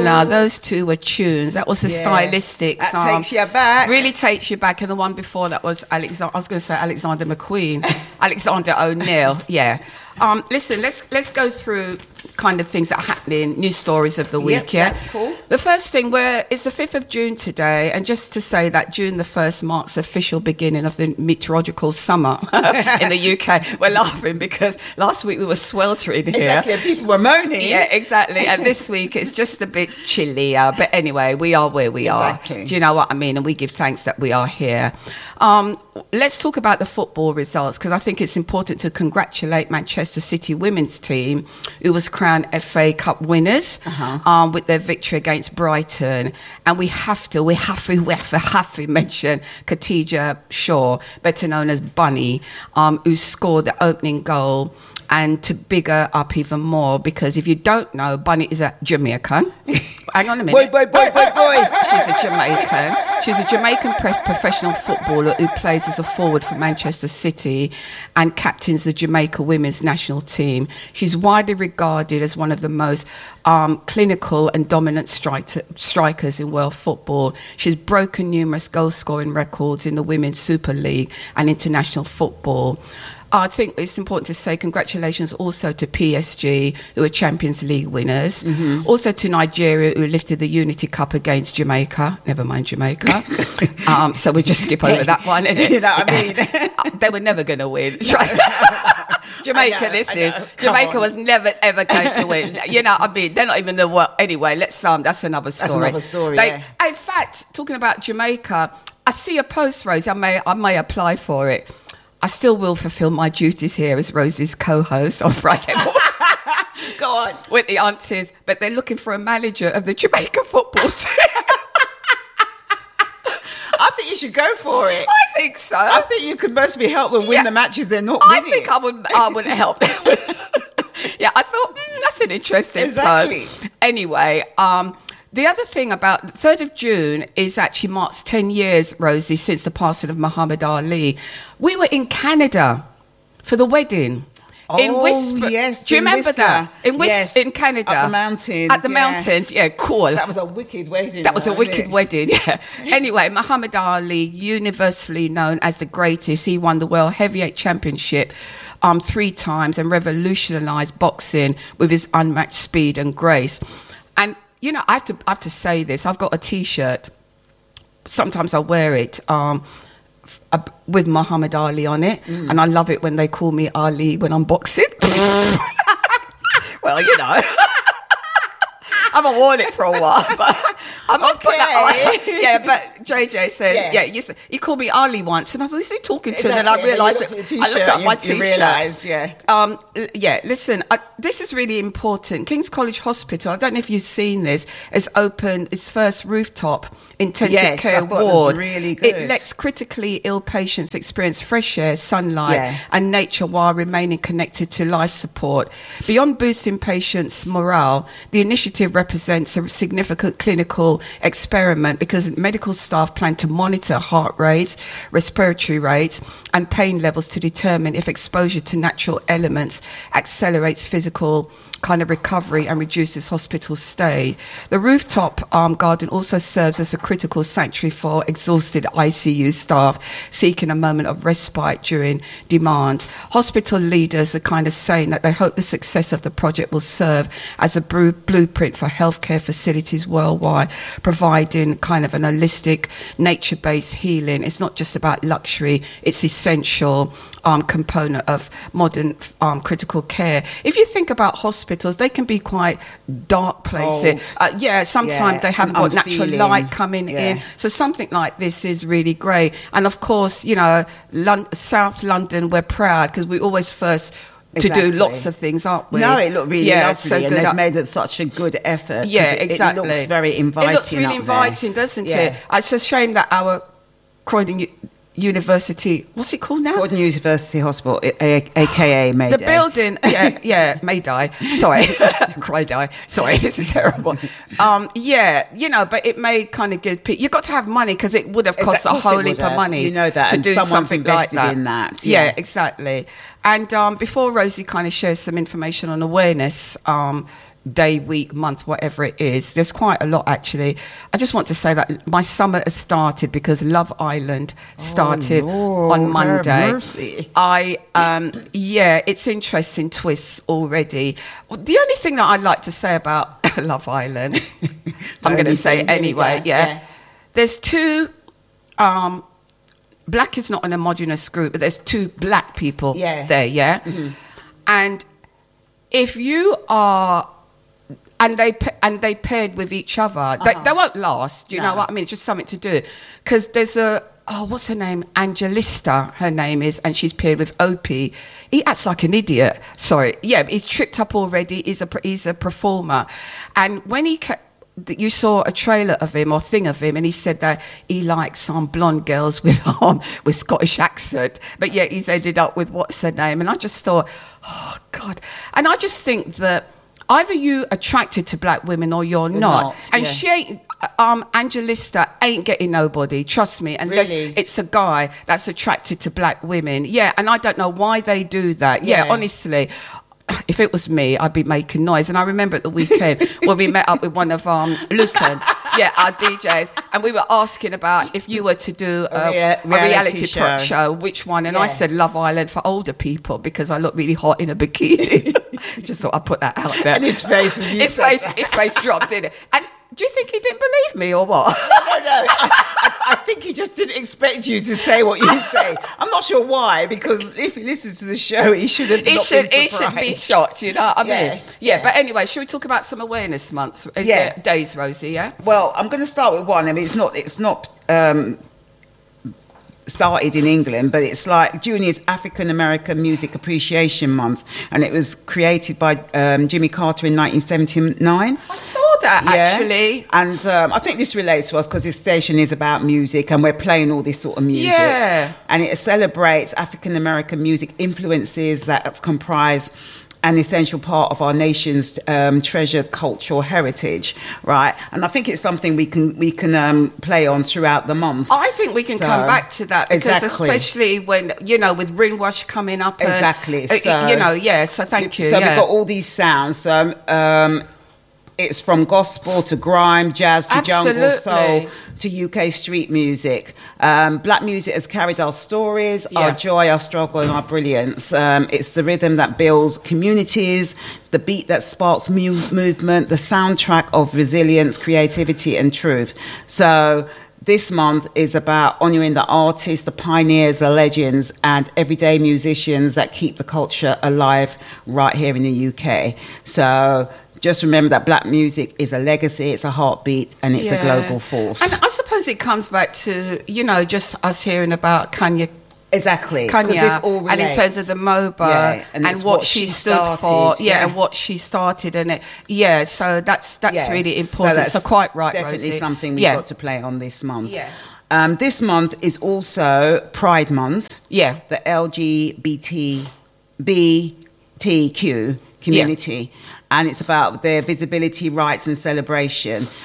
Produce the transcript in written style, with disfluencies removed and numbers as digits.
no, those two were tunes. That was a stylistic that song. takes you back. Really takes you back. And the one before that was Alexander. I was going to say Alexander McQueen, Alexander O'Neill. Yeah. Listen, let's go through kind of things that are happening, news stories of the week. Yeah, that's cool. The first thing, it's the 5th of June today, and just to say that June the 1st marks the official beginning of the meteorological summer in the UK. We're laughing because last week we were sweltering here. Exactly, people were moaning. Yeah, exactly. And this week it's just a bit chillier. But anyway, we are where we are. Exactly. Do you know what I mean? And we give thanks that we are here. Let's talk about the football results, because I think it's important to congratulate Manchester City women's team, who was crowned FA Cup winners with their victory against Brighton. And we have to mention Khadija Shaw, better known as Bunny, who scored the opening goal. And to big her up even more, because if you don't know, Bunny is a Jamaican. Hang on a minute. Boy. She's a Jamaican. She's a Jamaican professional footballer who plays as a forward for Manchester City and captains the Jamaica women's national team. She's widely regarded as one of the most clinical and dominant strikers in world football. She's broken numerous goal-scoring records in the Women's Super League and international football. I think it's important to say congratulations also to PSG, who are Champions League winners. Also to Nigeria, who lifted the Unity Cup against Jamaica. Never mind Jamaica. So we just skip over that one. You know what I mean? They were never going to win. Jamaica, Jamaica was never, ever going to win. You know what I mean? They're not even the world. Anyway, that's another story. That's another story, In fact, talking about Jamaica, I see a post, Rosie. I may apply for it. I still will fulfil my duties here as Rosie's co-host on Friday morning. Go on. With the aunties, but they're looking for a manager of the Jamaica football team. I think you should go for it. I think so. I think you could mostly help them win the matches they're not winning. I think I would help them. Yeah, I thought, that's an interesting Exactly. post. Anyway, the other thing about the 3rd of June is actually marks 10 years, Rosie, since the passing of Muhammad Ali. We were in Canada for the wedding. Yes. Do you remember that? In Canada. At the mountains. At the mountains, yeah, cool. That was a wicked wedding. That was a wicked wedding, yeah. Anyway, Muhammad Ali, universally known as the greatest, he won the World Heavyweight Championship 3 times and revolutionised boxing with his unmatched speed and grace. And you know, I have to say this. I've got a T-shirt. Sometimes I wear it with Muhammad Ali on it, and I love it when they call me Ali when I'm boxing. Well, you know, I haven't worn it for a while, but I must put that on. Yeah, but JJ says, you called me Ali once, and I thought, who's he talking to? Exactly. And then I realised I looked at my T-shirt. You realised, Listen, this is really important. King's College Hospital, I don't know if you've seen this, has opened its first rooftop intensive care ward. It was really good. It lets critically ill patients experience fresh air, sunlight, and nature while remaining connected to life support. Beyond boosting patients' morale, the initiative represents a significant clinical experiment because medical staff plan to monitor heart rates, respiratory rates, and pain levels to determine if exposure to natural elements accelerates physical kind of recovery and reduces hospital stay. The rooftop garden also serves as a critical sanctuary for exhausted ICU staff seeking a moment of respite during demand. Hospital leaders are kind of saying that they hope the success of the project will serve as a blueprint for healthcare facilities worldwide, providing kind of an holistic, nature-based healing. It's not just about luxury, it's essential component of modern critical care. If you think about hospitals, they can be quite dark places. Sometimes they haven't got natural light coming in. So something like this is really great. And of course, you know, South London, we're proud because we always first to do lots of things, aren't we? No, it looked really lovely, so and they've made it such a good effort. Yeah, exactly. It looks very inviting. It looks really inviting, doesn't it? It's a shame that our Croydon University, what's it called now? Croydon University Hospital, aka Mayday. The building, Mayday. Sorry, Croydon. Sorry, this is terrible. But it may kind of give people. You've got to have money because it would have cost a whole heap of money. You know that, to and do something like that. In that. Yeah, exactly. And before Rosie kind of shares some information on awareness, day, week, month, whatever it is. There's quite a lot, actually. I just want to say that my summer has started because Love Island started on Monday. Mercy. It's interesting twists already. The only thing that I'd like to say about Love Island, I'm going to say it anyway, There's two, black is not an homogenous group, but there's two black people there, Mm-hmm. And if you are, and they paired with each other, they won't last, you know what I mean? It's just something to do. Because there's what's her name? Angelista, her name is, and she's paired with Opie. He acts like an idiot. Sorry. Yeah, he's tricked up already. He's a performer. And when you saw a trailer of him or thing of him, and he said that he likes some blonde girls with Scottish accent, but yet he's ended up with what's her name. And I just thought, oh God. And I just think that either you attracted to black women or you're not. And she ain't, Angelista ain't getting nobody, trust me, unless it's a guy that's attracted to black women. Yeah, and I don't know why they do that. Yeah, honestly. If it was me, I'd be making noise. And I remember at the weekend when we met up with one of Lucan, our DJs, and we were asking about if you were to do a reality show, which one? And I said Love Island for older people because I look really hot in a bikini. Just thought I'd put that out there. And his face, his face dropped in it. And do you think he didn't believe me or what? No. I think he just didn't expect you to say what you say. I'm not sure why, because if he listens to the show, he should have been surprised. He should be shocked, you know what I mean? Yeah, but anyway, should we talk about some awareness months? Is there days, Rosie, Well, I'm going to start with one. I mean, it's not started in England, but it's like June is African American Music Appreciation Month, and it was created by Jimmy Carter in 1979. I saw that actually, and I think this relates to us because this station is about music, and we're playing all this sort of music. Yeah, and it celebrates African American music influences that comprise an essential part of our nation's treasured cultural heritage, right? And I think it's something we can play on throughout the month. I think we can come back to that because especially when, with Rinwash coming up. Exactly. So thank you. So we've got all these sounds. It's from gospel to grime, jazz to jungle soul to UK street music. Black music has carried our stories, our joy, our struggle, and our brilliance. It's the rhythm that builds communities, the beat that sparks movement, the soundtrack of resilience, creativity, and truth. So this month is about honouring the artists, the pioneers, the legends, and everyday musicians that keep the culture alive right here in the UK. So just remember that black music is a legacy, it's a heartbeat, and it's a global force. And I suppose it comes back to, just us hearing about Kanye. Exactly. Kanye, and in terms of the MOBA and what she stood for, and what she started, and so that's really important. So quite right, definitely Rosie. Something we've got to play on this month. Yeah. This month is also Pride Month. Yeah. The LGBTQ community. Yeah. And it's about their visibility, rights and celebration.